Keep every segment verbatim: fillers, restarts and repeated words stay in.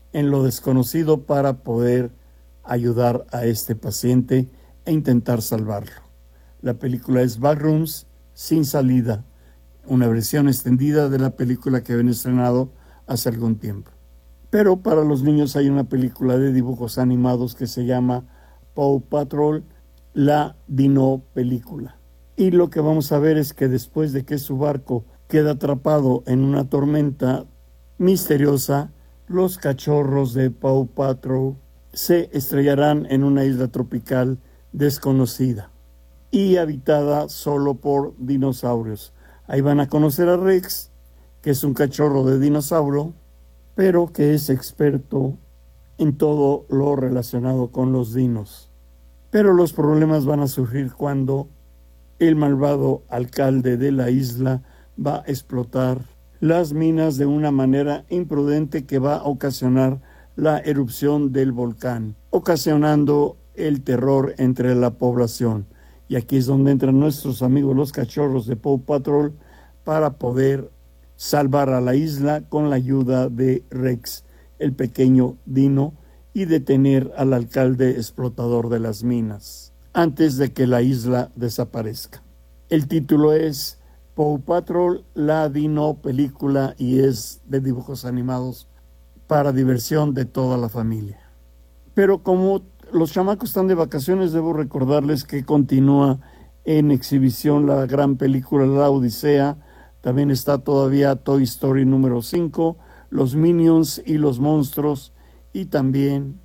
en lo desconocido para poder ayudar a este paciente e intentar salvarlo. La película es Backrooms sin salida, una versión extendida de la película que habían estrenado hace algún tiempo. Pero para los niños hay una película de dibujos animados que se llama Paw Patrol, la Dino Película. Y lo que vamos a ver es que después de que su barco queda atrapado en una tormenta misteriosa, los cachorros de Paw Patrol se estrellarán en una isla tropical desconocida y habitada solo por dinosaurios. Ahí van a conocer a Rex, que es un cachorro de dinosaurio, pero que es experto en todo lo relacionado con los dinos. Pero los problemas van a surgir cuando el malvado alcalde de la isla va a explotar las minas de una manera imprudente que va a ocasionar la erupción del volcán, ocasionando el terror entre la población. Y aquí es donde entran nuestros amigos los cachorros de Paw Patrol para poder salvar a la isla con la ayuda de Rex, el pequeño dino, y detener al alcalde explotador de las minas antes de que la isla desaparezca. El título es Paw Patrol, la Dino Película, y es de dibujos animados para diversión de toda la familia. Pero como los chamacos están de vacaciones, debo recordarles que continúa en exhibición la gran película La Odisea. También está todavía Toy Story número cinco, Los Minions y los Monstruos, y también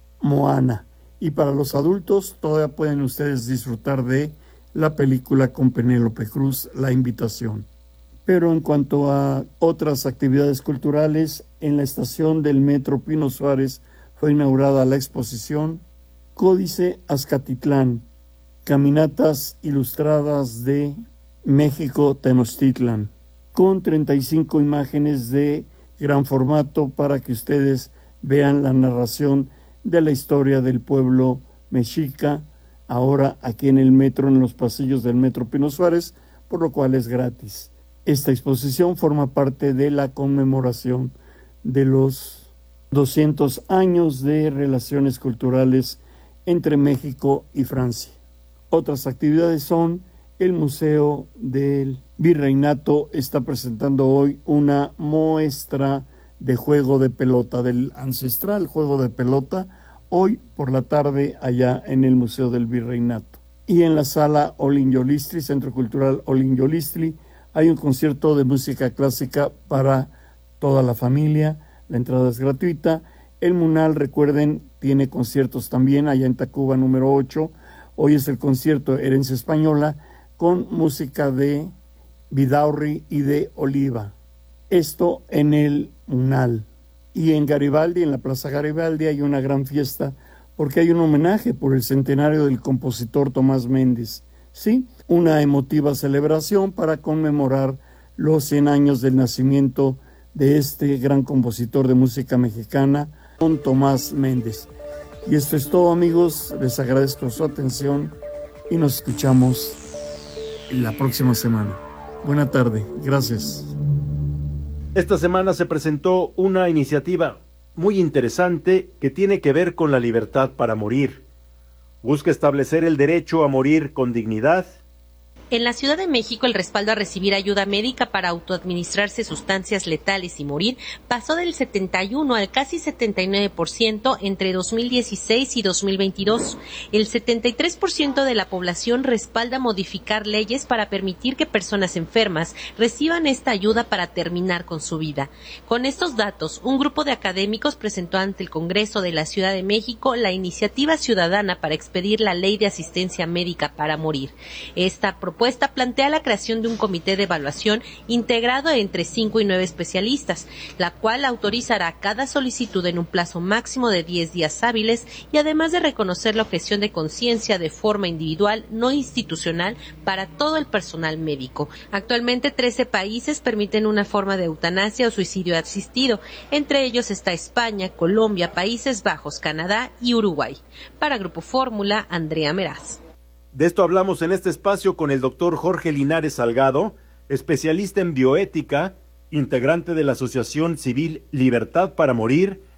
Moana. Y para los adultos todavía pueden ustedes disfrutar de la película con Penélope Cruz, La Invitación. Pero en cuanto a otras actividades culturales, en la estación del Metro Pino Suárez fue inaugurada la exposición Códice Azcatitlán, Caminatas Ilustradas de México Tenochtitlan, con treinta y cinco imágenes de gran formato para que ustedes vean la narración de la historia del pueblo mexica, ahora aquí en el metro, en los pasillos del Metro Pino Suárez, por lo cual es gratis. Esta exposición forma parte de la conmemoración de los doscientos años de relaciones culturales entre México y Francia. Otras actividades son el Museo del Virreinato está presentando hoy una muestra de juego de pelota, del ancestral juego de pelota, hoy por la tarde allá en el Museo del Virreinato. Y en la sala Olin Yolistli, Centro Cultural Olin Yolistli, hay un concierto de música clásica para toda la familia. La entrada es gratuita. El Munal, recuerden, tiene conciertos también allá en Tacuba número ocho. Hoy es el concierto Herencia Española con música de Vidaurri y de Oliva. Esto en el Munal. Y en Garibaldi, en la Plaza Garibaldi, hay una gran fiesta porque hay un homenaje por el centenario del compositor Tomás Méndez. Sí, una emotiva celebración para conmemorar los cien años del nacimiento de este gran compositor de música mexicana, don Tomás Méndez. Y esto es todo, amigos. Les agradezco su atención y nos escuchamos la próxima semana. Buena tarde. Gracias. Esta semana se presentó una iniciativa muy interesante que tiene que ver con la libertad para morir. Busca establecer el derecho a morir con dignidad. En la Ciudad de México, el respaldo a recibir ayuda médica para autoadministrarse sustancias letales y morir pasó del setenta y uno al casi setenta y nueve por ciento entre dos mil dieciséis y dos mil veintidós. El setenta y tres por ciento de la población respalda modificar leyes para permitir que personas enfermas reciban esta ayuda para terminar con su vida. Con estos datos, un grupo de académicos presentó ante el Congreso de la Ciudad de México la iniciativa ciudadana para expedir la Ley de Asistencia Médica para Morir. Esta propuesta plantea la creación de un comité de evaluación integrado entre cinco y nueve especialistas, la cual autorizará cada solicitud en un plazo máximo de diez días hábiles y además de reconocer la objeción de conciencia de forma individual, no institucional, para todo el personal médico. Actualmente trece países permiten una forma de eutanasia o suicidio asistido. Entre ellos está España, Colombia, Países Bajos, Canadá y Uruguay. Para Grupo Fórmula, Andrea Meraz. De esto hablamos en este espacio con el doctor Jorge Linares Salgado, especialista en bioética, integrante de la Asociación Civil Libertad para Morir